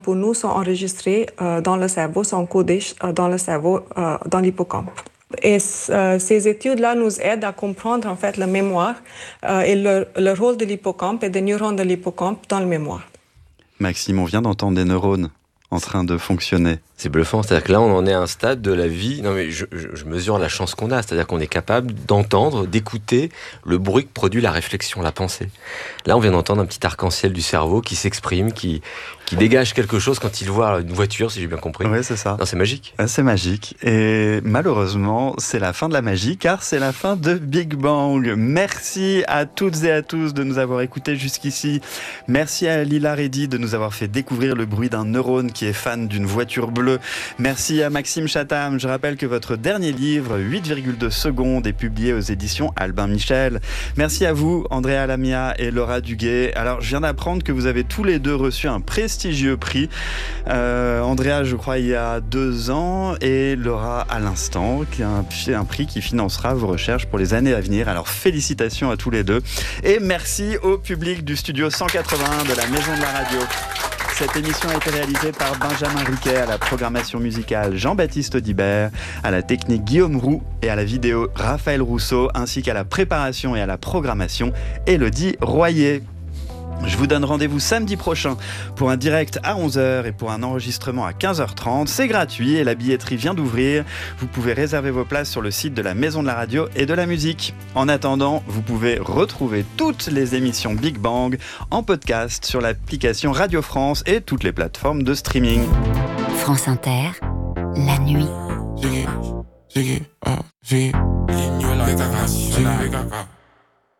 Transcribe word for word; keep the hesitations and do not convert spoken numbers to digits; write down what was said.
pour nous sont enregistrés euh, dans le cerveau, sont codés euh, dans le cerveau, euh, dans l'hippocampe. Et euh, ces études-là nous aident à comprendre en fait la mémoire euh, et le, le rôle de l'hippocampe et des neurones de l'hippocampe dans la mémoire. Maxime, on vient d'entendre des neurones en train de fonctionner. C'est bluffant, c'est-à-dire que là on en est à un stade de la vie, non mais je, je, je mesure la chance qu'on a, c'est-à-dire qu'on est capable d'entendre, d'écouter le bruit que produit la réflexion, la pensée. Là on vient d'entendre un petit arc-en-ciel du cerveau qui s'exprime, qui, qui dégage quelque chose quand il voit une voiture, si j'ai bien compris. Oui, c'est ça. Non, c'est magique. C'est magique. Et malheureusement, c'est la fin de la magie, car c'est la fin de Big Bang. Merci à toutes et à tous de nous avoir écoutés jusqu'ici. Merci à Lila Reddy de nous avoir fait découvrir le bruit d'un neurone qui est fan d'une voiture bleue. Merci à Maxime Chatham. Je rappelle que votre dernier livre, huit virgule deux secondes, est publié aux éditions Albin Michel. Merci à vous, Andrea Lamia et Laura Duguay. Alors, je viens d'apprendre que vous avez tous les deux reçu un prestigieux prix. Euh, Andrea, je crois, il y a deux ans, et Laura à l'instant, qui est un, un prix qui financera vos recherches pour les années à venir. Alors, félicitations à tous les deux. Et merci au public du studio cent quatre-vingt-un de la Maison de la Radio. Cette émission a été réalisée par Benjamin Riquet, à la programmation musicale Jean-Baptiste Audibert, à la technique Guillaume Roux et à la vidéo Raphaël Rousseau, ainsi qu'à la préparation et à la programmation Élodie Royer. Je vous donne rendez-vous samedi prochain pour un direct à onze heures et pour un enregistrement à quinze heures trente. C'est gratuit et la billetterie vient d'ouvrir. Vous pouvez réserver vos places sur le site de la Maison de la Radio et de la Musique. En attendant, vous pouvez retrouver toutes les émissions Big Bang en podcast sur l'application Radio France et toutes les plateformes de streaming. France Inter, la nuit. Jiggy, jiggy, uh, jiggy.